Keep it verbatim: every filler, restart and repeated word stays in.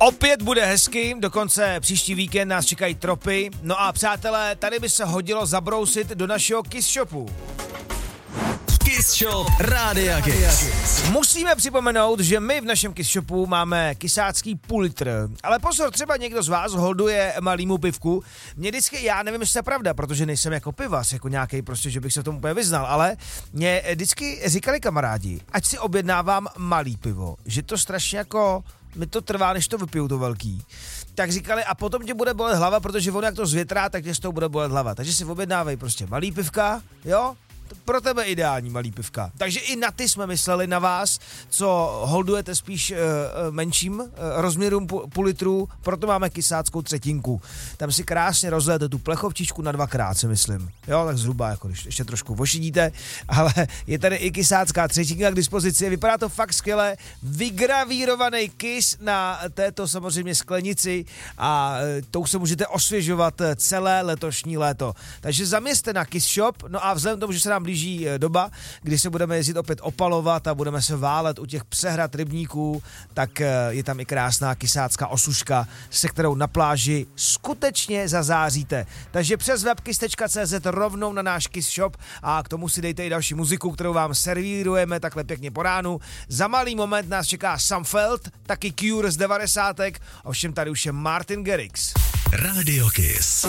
Opět bude hezky, dokonce příští víkend nás čekají tropy. No a přátelé, tady by se hodilo zabrousit do našeho Kiss Shopu. Kiss Shop Rádia Kiss. Musíme připomenout, že my v našem Kiss Shopu máme kysácký půl litr. Ale pozor, třeba někdo z vás holduje malýmu pivku. Mě vždycky, já nevím, jestli to je pravda, protože nejsem jako pivař, jako nějaký prostě, že bych se v tom úplně vyznal, ale mě vždycky říkali kamarádi, ať si objednávám malý pivo, že to strašně jako, mi to trvá, než to vypiju to velký. Tak říkali, a potom tě bude bolet hlava, protože on jak to zvětrá, tak tě z toho bude bolet hlava. Takže si objednávej prostě malý pivka, jo? Pro tebe ideální malý pivka. Takže i na ty jsme mysleli, na vás, co holdujete spíš uh, menším uh, rozměrům půl, půl litru, proto máme kysáckou třetinku. Tam si krásně rozlijete tu plechovčičku na dvakrát, si myslím. Jo, tak zhruba, jako když ještě trošku vošidíte, ale je tady i kysácká třetinka k dispozici. Vypadá to fakt skvěle. Vygravírovaný kys na této samozřejmě sklenici a uh, tou se můžete osvěžovat celé letošní léto. Takže zaměřte na Kiss Shop, no a vzhledem k tomu, že se nám blíží doba, kdy se budeme jezdit opět opalovat a budeme se válet u těch přehrad rybníků, tak je tam i krásná kysácká osuška, se kterou na pláži skutečně zazáříte. Takže přes webkiss tečka cé zet rovnou na náš Kiss Shop a k tomu si dejte i další muziku, kterou vám servírujeme takhle pěkně po ránu. Za malý moment nás čeká Sam Feld, taky Cure z devadesátek, ovšem tady už je Martin Garrix. Radio Kiss.